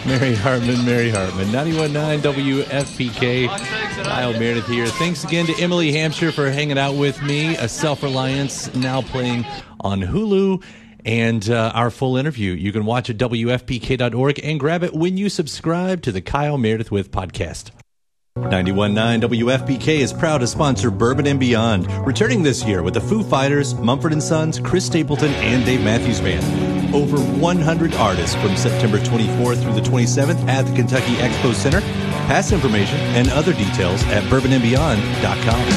Mary Hartman. 91.9 WFPK. Kyle Meredith here. Thanks again to Emily Hampshire for hanging out with me. A Self-Reliance now playing on Hulu. And our full interview, you can watch at WFPK.org and grab it when you subscribe to the Kyle Meredith With podcast. 91.9 WFPK is proud to sponsor Bourbon and Beyond, returning this year with the Foo Fighters, Mumford & Sons, Chris Stapleton, and Dave Matthews Band. Over 100 artists from September 24th through the 27th at the Kentucky Expo Center. Pass information and other details at bourbonandbeyond.com.